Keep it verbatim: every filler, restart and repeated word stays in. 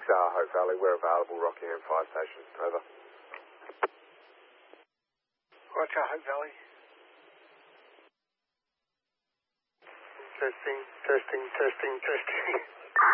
R, Hope Valley, we're available, Rockingham Fire Station, over. Roger, Hope Valley. Testing, testing, testing, testing.